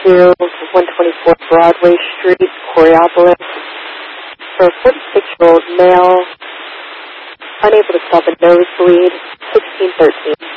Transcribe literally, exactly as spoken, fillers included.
to one twenty-four Broadway Street, Coraopolis, for a forty-six-year-old male, unable to stop a nosebleed, sixteen thirteen.